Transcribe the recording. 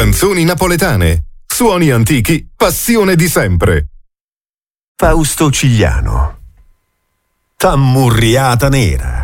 Canzoni napoletane, suoni antichi, passione di sempre. Fausto Cigliano. Tammurriata nera.